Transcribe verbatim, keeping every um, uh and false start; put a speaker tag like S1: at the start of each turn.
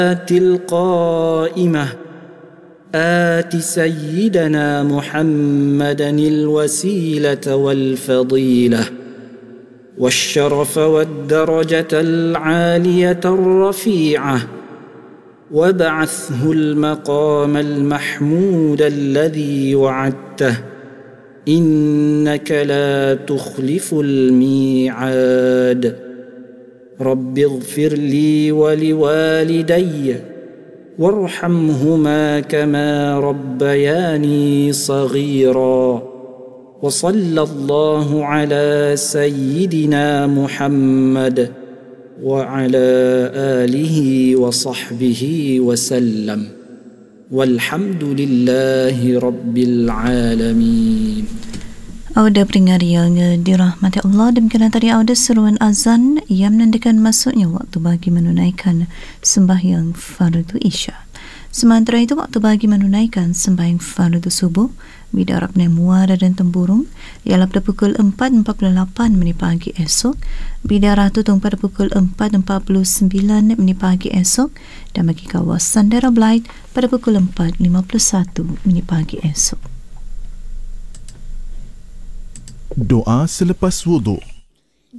S1: القائمة آت سيدنا محمدا الوسيلة والفضيلة والشرف والدرجة العالية الرفيعة وابعثه المقام المحمود الذي وعدته إنك لا تخلف الميعاد رب اغفر لي ولوالدي وارحمهما كما ربياني صغيرا وصلى الله على سيدنا محمد وعلى آله وصحبه وسلم والحمد لله رب العالمين.
S2: Auda pendengar yang dirahmati Allah, demikianlah tadi auda seruan azan yang menandakan masuknya waktu bagi menunaikan sembahyang fardu Isya. Sementara itu, waktu bagi menunaikan sembahyang fardu subuh bila Arabnya muara dan tempurung ialah pada pukul empat empat puluh lapan minit pagi esok, bila arah tutung pada pukul empat empat puluh sembilan minit pagi esok, dan bagi kawasan daerah Belait pada pukul empat lima puluh satu minit pagi esok.
S3: Doa selepas wuduk.